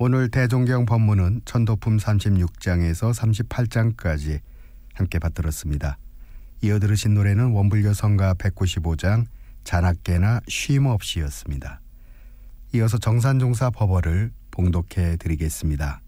오늘 대종경 법문은 천도품 36장에서 38장까지 함께 받들었습니다. 이어 들으신 노래는 원불교 성가 195장 자나깨나 쉼없이였습니다. 이어서 정산종사 법어를 봉독해 드리겠습니다.